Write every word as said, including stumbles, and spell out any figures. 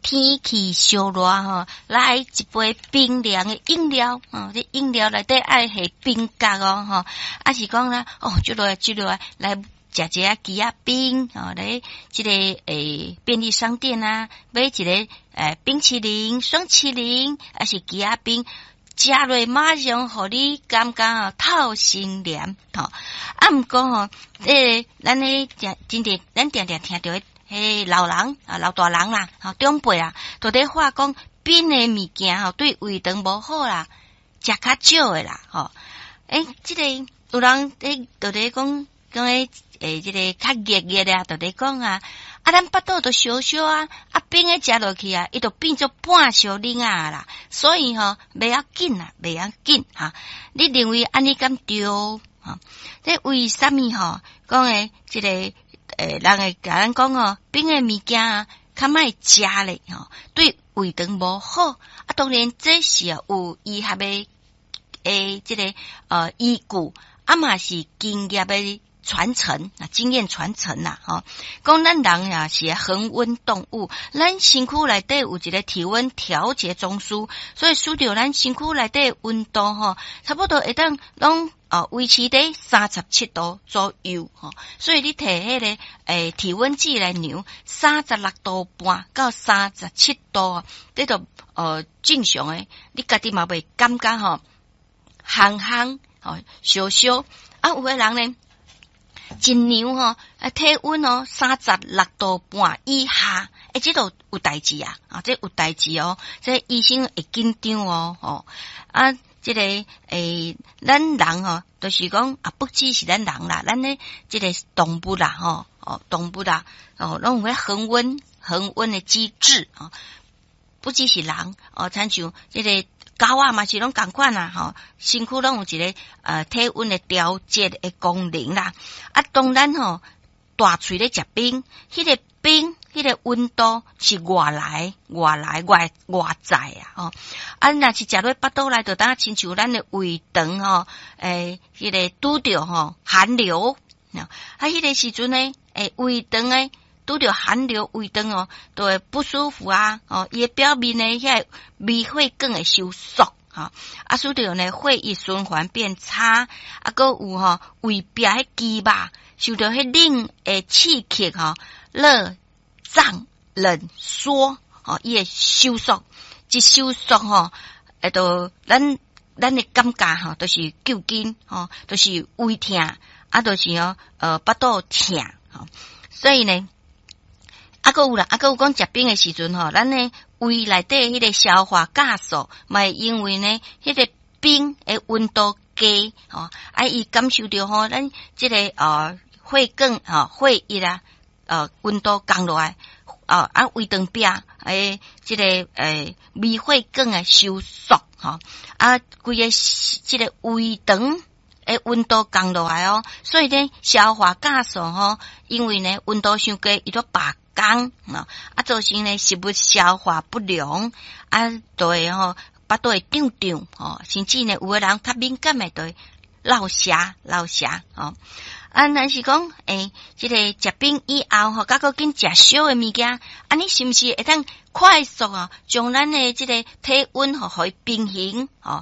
天气烧热吼，来一杯冰凉的饮料哦，这饮料内底爱系冰角哦吼，啊是讲啦哦，就来就来来食一下鸡仔冰哦，来这个诶便利商店啊，买一个诶冰淇淋、双淇淋，还是鸡仔冰。食落马上互你感觉啊透心凉吼，啊毋过吼，诶，咱咧真真正咱定定听到迄老人啊老大人啦，吼长辈啊，都咧话讲冰诶物件吼对胃肠无好啦，食较少诶啦，吼，诶，即、这个有人诶都咧讲讲诶诶，即、这个较热热啊，都咧讲啊。啊，咱巴肚都烧烧啊，啊冰诶食落去啊，伊就变做半烧冷啊啦，所以吼袂要紧啦，袂要紧哈。你认为安尼敢对？哈，这为什么吼？讲诶，即、这个诶，人会甲咱讲吼，冰诶物件啊，较莫食咧吼，对胃肠无好。啊，当然这是有医学诶诶，即、这个呃依据，啊嘛是经验诶。传承啊，经验传承呐，吼，讲咱人啊是恒温动物，咱身躯内底有一个体温调节中枢，所以随着咱身躯内底温度吼，差不多会当拢啊维持在三十七度左右吼，所以你摕迄个诶体温计来量，三十六度半到三十七度，这都呃正常诶，你家己嘛袂感觉吼，烘烘吼烧烧啊，有诶人呢。真牛吼，啊体温哦三十六度半以下，诶，这都有代志啊，啊，这有代志哦，这医生会紧张哦，吼啊，这个诶，咱人吼，就是讲啊，不只是咱人啦，咱咧这个动物啦，吼，哦，动物啦，哦，拢有恒温恒温的机制啊，不只是人哦，参像这个。狗啊嘛是拢共款啦，吼，身躯拢有一个呃体温的调节的功能啦。啊，当然吼，大喙咧食冰，迄、那个冰，迄、那个温度是外来、外来、外外在啊，吼。啊，若是食落巴肚内，就当亲像咱的胃肠吼，诶、欸，迄、那个拄着吼寒流，啊，迄、那个时阵呢，诶，胃肠诶。拄着寒流胃肠哦，都会不舒服啊！哦，伊表面呢，遐微血管会收缩哈，啊，使着呢血液循环变差，啊，搁有吼胃壁迄肌肉受到迄冷诶刺激吼，热胀冷缩，哦，伊会收缩，一收缩吼，诶，都咱咱的感觉吼，都是揪筋吼，都是胃痛，啊，都是哦呃巴肚痛，吼，所以呢。啊，个有啦，啊，个有讲食冰的时阵吼，咱呢胃内底迄个消化酵素，嘛因为呢，迄、那个冰的温度低，吼，啊，伊感受到吼，咱即、这个呃血管吼血液啊，呃温度降落来，啊啊胃肠壁诶，即、这个诶微血管诶收缩，吼，啊，规个即个胃肠。诶，温度降落来哦，所以呢，消化酵素吼，因为呢温度伤低，伊都罢工啊，啊造成呢食物消化不良，啊，就会吼巴肚会胀胀吼，甚至呢有个人较敏感诶，就会落痧落痧吼。啊，若是讲诶，即、這個食冰以後吼，甲個緊食燒诶物件，啊，你是毋是會當快速啊，將咱诶即個體溫吼互伊平衡吼？